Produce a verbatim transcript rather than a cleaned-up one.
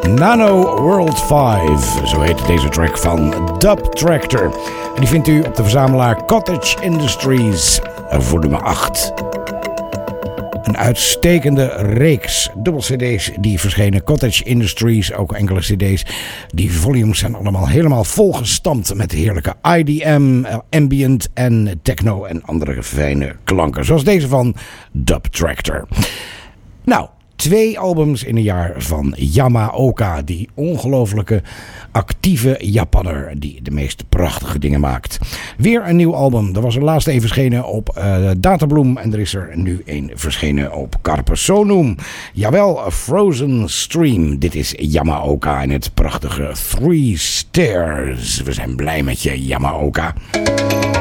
Nano World vijf, zo heet deze track van Dub Tractor. En die vindt u op de verzamelaar Cottage Industries voor nummer acht. Een uitstekende reeks dubbel cd's die verschenen. Cottage Industries, ook enkele cd's. Die volumes zijn allemaal helemaal volgestampt met heerlijke I D M, ambient en techno en andere fijne klanken. Zoals deze van Dub Tractor. Nou, twee albums in een jaar van Yamaoka, die ongelofelijke actieve Japanner die de meest prachtige dingen maakt. Weer een nieuw album. Er was er laatst een verschenen op uh, Databloom en er is er nu een verschenen op Carpe Sonum. Jawel, A Frozen Stream. Dit is Yamaoka en het prachtige Three Stairs. We zijn blij met je, Yamaoka.